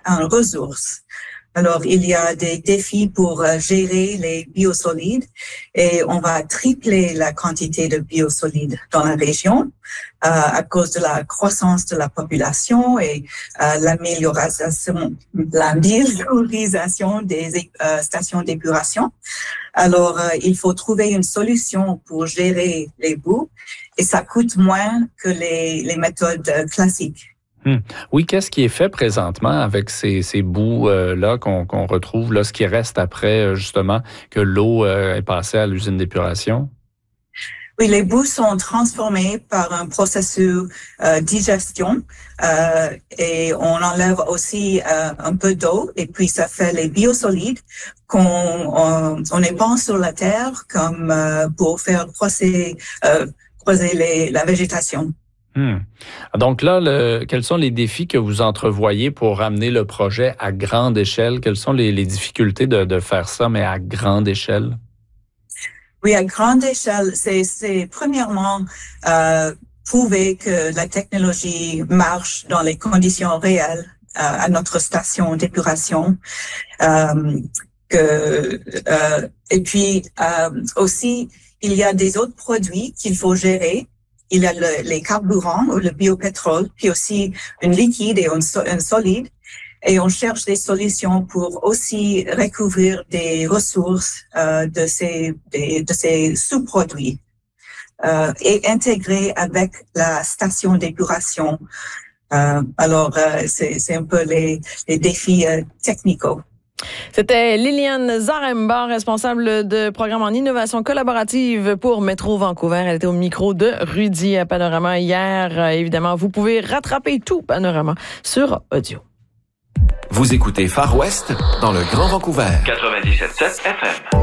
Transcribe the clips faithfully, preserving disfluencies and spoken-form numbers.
en ressources. Alors, il y a des défis pour euh, gérer les biosolides et on va tripler la quantité de biosolides dans la région euh, à cause de la croissance de la population et euh, l'amélioration, l'améliorisation des euh, stations d'épuration. Alors, euh, il faut trouver une solution pour gérer les boues et ça coûte moins que les, les méthodes euh, classiques. Hum. Oui, qu'est-ce qui est fait présentement avec ces, ces boues-là euh, qu'on, qu'on retrouve, là, ce qui reste après, euh, justement, que l'eau euh, est passée à l'usine d'épuration? Oui, les boues sont transformées par un processus euh, digestion euh, et on enlève aussi euh, un peu d'eau et puis ça fait les biosolides qu'on on, on épand sur la terre comme euh, pour faire croiser, euh, croiser les, la végétation. Hum. Donc là, le, quels sont les défis que vous entrevoyez pour ramener le projet à grande échelle? Quelles sont les, les difficultés de, de faire ça, mais à grande échelle? Oui, à grande échelle, c'est, c'est premièrement euh, prouver que la technologie marche dans les conditions réelles euh, à notre station d'épuration. Euh, que, euh, et puis euh, aussi, il y a des autres produits qu'il faut gérer. Il y a le, les carburants ou le biopétrole, puis aussi un liquide et un, un solide. Et on cherche des solutions pour aussi recouvrir des ressources euh, de ces des, de ces sous-produits euh, et intégrer avec la station d'épuration. Euh, alors, euh, c'est, c'est un peu les, les défis euh, technicaux. C'était Liliane Zaremba, responsable de programme en innovation collaborative pour Métro Vancouver. Elle était au micro de Rudy à Panorama hier. Euh, évidemment, vous pouvez rattraper tout Panorama sur audio. Vous écoutez Far West dans le Grand Vancouver. quatre-vingt-dix-sept virgule sept F M.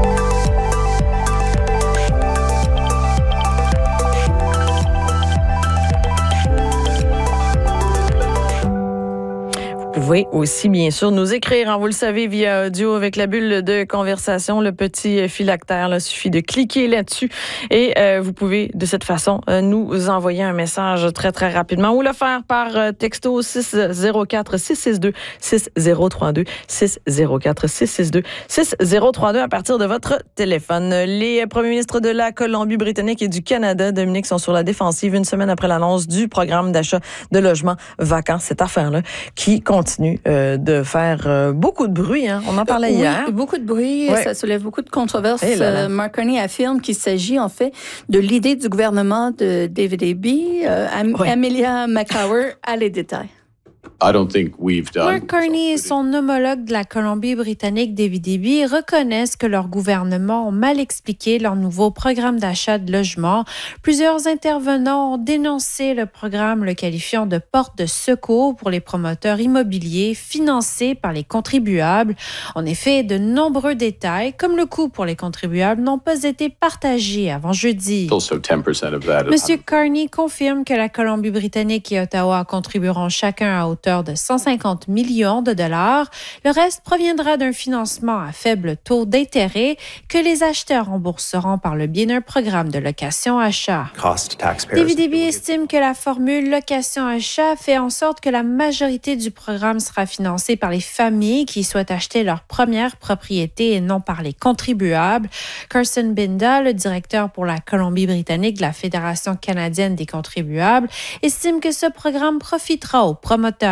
Vous pouvez aussi, bien sûr, nous écrire, hein, vous le savez, via audio avec la bulle de conversation, le petit phylactère. Il suffit de cliquer là-dessus et euh, vous pouvez, de cette façon, euh, nous envoyer un message très, très rapidement ou le faire par euh, texto six zéro quatre six six deux six zéro trois deux six zéro quatre six six deux six zéro trois deux à partir de votre téléphone. Les premiers ministres de la Colombie-Britannique et du Canada, Dominique, sont sur la défensive une semaine après l'annonce du programme d'achat de logements vacants. Cette affaire-là qui continue Euh, de faire euh, beaucoup de bruit. Hein. On en parlait oui, hier. Beaucoup de bruit. Ouais. Ça soulève beaucoup de controverses. Hey là là. Euh, Mark Carney affirme qu'il s'agit en fait de l'idée du gouvernement de David Eby. Euh, Am- ouais. Amelia McCower a les détails. I don't think we've done. Mark Carney et son homologue de la Colombie-Britannique, David Eby, reconnaissent que leurs gouvernements ont mal expliqué leur nouveau programme d'achat de logements. Plusieurs intervenants ont dénoncé le programme, le qualifiant de porte de secours pour les promoteurs immobiliers financés par les contribuables. En effet, de nombreux détails, comme le coût pour les contribuables, n'ont pas été partagés avant jeudi. Monsieur Carney confirme que la Colombie-Britannique et Ottawa contribueront chacun à hauteur de cent cinquante millions de dollars. Le reste proviendra d'un financement à faible taux d'intérêt que les acheteurs rembourseront par le biais d'un programme de location-achat. David Eby estime que la formule location-achat fait en sorte que la majorité du programme sera financée par les familles qui souhaitent acheter leur première propriété et non par les contribuables. Carson Binda, le directeur pour la Colombie-Britannique de la Fédération canadienne des contribuables, estime que ce programme profitera aux promoteurs.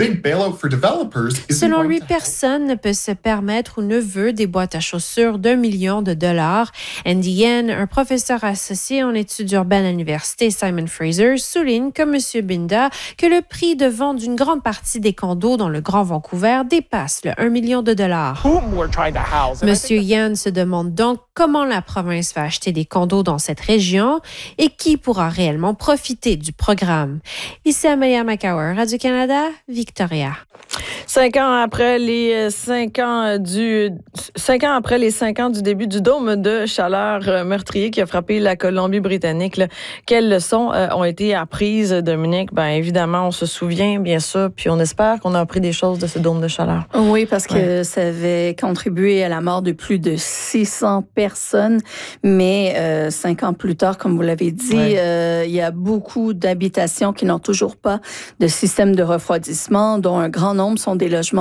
Selon lui, personne ne peut se permettre ou ne veut des boîtes à chaussures d'un million de dollars. Andy Yen, un professeur associé en études urbaines à l'université Simon Fraser, souligne, comme M. Binda, que le prix de vente d'une grande partie des condos dans le Grand Vancouver dépasse le un million de dollars. M. Yen se demande donc comment la province va acheter des condos dans cette région et qui pourra réellement profiter du programme. Ici Amelia McCower, Radio-Canada, Victoria. Cinq ans après les cinq ans du cinq ans après les cinq ans du début du dôme de chaleur meurtrier qui a frappé la Colombie-Britannique, là, quelles leçons euh, ont été apprises, Dominique? Ben évidemment, on se souvient, bien sûr, puis on espère qu'on a appris des choses de ce dôme de chaleur. Oui, parce que ouais. ça avait contribué à la mort de plus de six cents personnes, mais euh, cinq ans plus tard, comme vous l'avez dit, ouais. euh, il y a beaucoup d'habitations qui n'ont toujours pas de système de refroidissement, dont un grand nombre sont des logements